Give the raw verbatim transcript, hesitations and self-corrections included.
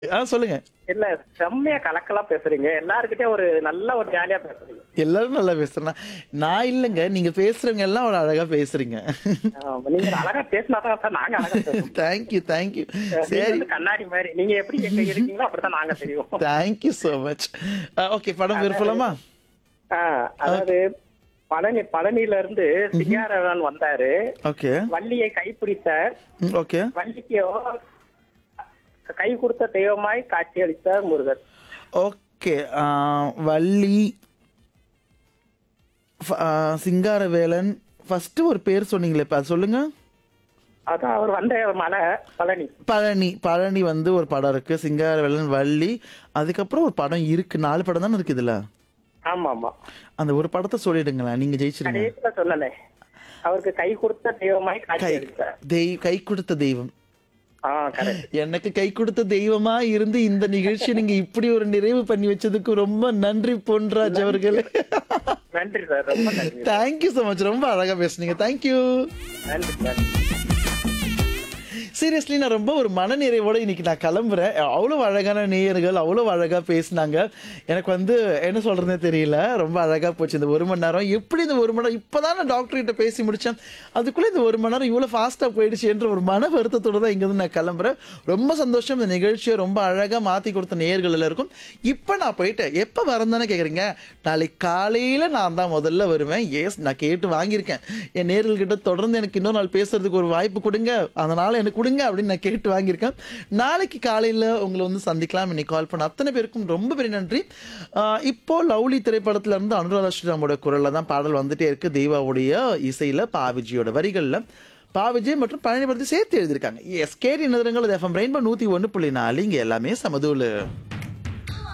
ஆ சொல்லுங்க. இல்ல செம்மையா கலக்கலா பேசுறீங்க. எல்லார்கிட்டயும் ஒரு நல்ல ஒரு ஜாலியா பேசுறீங்க. எல்லாரும் நல்லா பேசுறேன். நான் இல்லங்க. நீங்க பேசுறவங்க எல்லாம் அவ்வளவு அழகா பேசுறீங்க. ஆமா, நீங்க அழகா பேசினா தான் சார் நாங்க அழகா பேசுவோம். Thank you, thank you. நீங்க சரி. வந்து கண்ணாடி மாதிரி. நீங்க எப்படி எங்க இருக்கீங்களோ அப்படித்தான் நாங்க தெரியும். Thank you so much. Okay, படம் அதாவது விருப்பலாமா? ஆ, அதாவது பழனி பழனியில இருந்து சிங்காரவன் வந்தாரு. ஓகே. வள்ளியை கைப்பிடித்தார். ம், ஓகே. வள்ளிக்கு கை கொடுத்த தெய்வமாய் காட்சியளித்தார் முருகர். ஓகே. ஆ, வள்ளி, ஃப- ஆ, சிங்காரவேலன், ஃபர்ஸ்ட் ஒரு பேர் சொன்னீங்களே, இப்ப அது சொல்லுங்க. அதான் அவர் வந்த மலை பழனி. பழனி. பழனி வந்து ஒரு படம் இருக்கு. சிங்காரவேலன், வள்ளி, அதுக்கப்புறம் ஒரு படம் இருக்கு. நாலு படம் தானே இருக்கு இதுல. ஆமா ஆமா, அந்த ஒரு படத்தை சொல்லிடுங்களேன், நீங்க ஜெயிச்சிருங்க. கடைசியில சொன்னனே அவருக்கு கை கொடுத்த தெய்வமாய் கை காட்சியளித்தார். தெய் கை கொடுத்த தெய்வம். ஆ, கரெக்ட். எனக்கு கை கொடுத்த தெய்வமா இருந்து இந்த நிகழ்ச்சி நீங்க இப்படி ஒரு நிறைவு பண்ணி வச்சதுக்கு ரொம்ப நன்றி பொன்ராஜ் அவர்களே. நன்றி சார், ரொம்ப நன்றி. Thank you so much. ரொம்ப அழகா பேசுனீங்க. தேங்க்யூ. நன்றி சார். சீரியஸ்லி நான் ரொம்ப ஒரு மனநிறைவோட இன்னைக்கு நான் கிளம்புறேன். அவ்வளோ அழகான நேயர்கள், அவ்வளோ அழகா பேசினாங்க. எனக்கு வந்து என்ன சொல்றதுனே தெரியல. ரொம்ப அழகா போச்சு இந்த ஒரு மணி நேரம். எப்படி இந்த ஒரு மணி நேரம் இப்பதான் நான் டாக்டர் கிட்ட பேசி முடிச்சேன், அதுக்குள்ள இந்த ஒரு மணி நேரம் இவ்வளோ ஃபாஸ்டா போயிடுச்சு என்ற ஒரு மன வருத்தத்தோட தான் இங்கிருந்து நான் கிளம்புறேன். ரொம்ப சந்தோஷம். இந்த நிகழ்ச்சியை ரொம்ப அழகா மாத்தி கொடுத்த நேயர்கள் எல்லாருக்கும். இப்போ நான் போயிட்டேன். எப்போ வரந்தானே கேட்குறீங்க? நாளைக்கு காலையில நான் தான் முதல்ல வருவேன். எஸ், நான் கேட்டு வாங்கியிருக்கேன். என் நேயர்கள்கிட்ட தொடர்ந்து எனக்கு இன்னொரு நாள் பேசுறதுக்கு ஒரு வாய்ப்பு கொடுங்க, அதனால எனக்கு கொடுங்க அப்படின்னு நான் கேட்டு வாங்கியிருக்கேன். நாளைக்கு காலையில் உங்களை வந்து சந்திக்கலாம். இன்னைக்கு கால் பண்ண அத்தனை பேருக்கும் ரொம்ப பெரிய நன்றி. ஆஹ் இப்போ லவ்லி திரைப்படத்துல இருந்து அனுராதா ஸ்ரீராமோட குரல்ல தான் பாடல் வந்துட்டே இருக்கு. தெய்வாவுடைய இசையில, பாவிஜியோட வரிகள்ல, பாவிஜி மற்றும் பழனி படத்தை சேர்த்து எழுதியிருக்காங்க. எஸ், கேரி நிறுவனங்கள் எஃப்எம் ரெயின்போ நூத்தி ஒன்று புள்ளி நாலு, இங்க எல்லாமே சமதூளு.